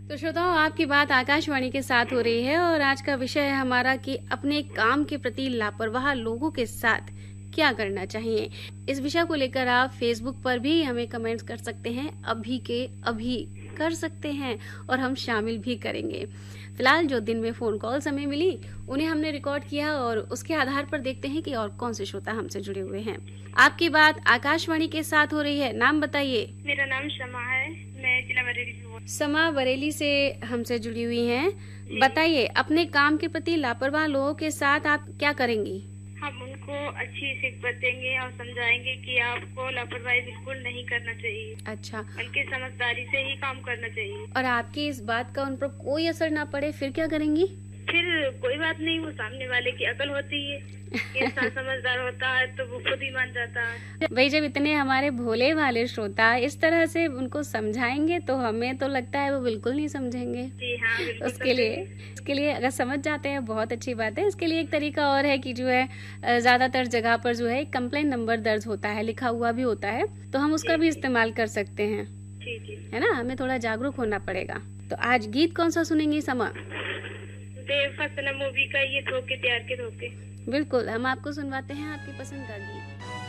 तो श्रोताओं, आपकी बात आकाशवाणी के साथ हो रही है और आज का विषय है हमारा कि अपने काम के प्रति लापरवाह लोगों के साथ क्या करना चाहिए। इस विषय को लेकर आप फेसबुक पर भी हमें कमेंट्स कर सकते हैं, अभी के अभी कर सकते हैं और हम शामिल भी करेंगे। फिलहाल जो दिन में फोन कॉल्स हमें मिली उन्हें हमने रिकॉर्ड किया और उसके आधार पर देखते हैं कि और कौन से श्रोता हमसे जुड़े हुए हैं। आपकी बात आकाशवाणी के साथ हो रही है, नाम बताइए। मेरा नाम शमा है, मैं जिला बरेली से हूँ। समा बरेली से हमसे जुड़ी हुई हैं। बताइए, अपने काम के प्रति लापरवाह लोगों के साथ आप क्या करेंगी? हम उनको अच्छी सीख बतेंगे और समझाएंगे कि आपको लापरवाही बिल्कुल नहीं करना चाहिए। अच्छा, बल्कि समझदारी से ही काम करना चाहिए। और आपकी इस बात का उन पर कोई असर ना पड़े फिर क्या करेंगी? फिर कोई बात नहीं, वो सामने वाले की अकल होती है। इंसान समझदार होता है तो वो खुद ही मान जाता है। भाई, जब इतने हमारे भोले भाले श्रोता इस तरह से उनको समझाएंगे तो हमें तो लगता है वो बिल्कुल नहीं समझेंगे। जी हाँ, बिल्कुल उसके लिए अगर समझ जाते हैं बहुत अच्छी बात है। इसके लिए एक तरीका और है कि जो है ज्यादातर जगह पर जो है कंप्लेंट नंबर दर्ज होता है, लिखा हुआ भी होता है, तो हम उसका भी इस्तेमाल कर सकते हैं। जी है ना, हमें थोड़ा जागरूक होना पड़ेगा। तो आज गीत कौन सा सुनेंगी समा? देव मूवी का ये धोखे प्यार के धोखे। बिल्कुल, हम आपको सुनवाते हैं आपकी पसंद का गीत।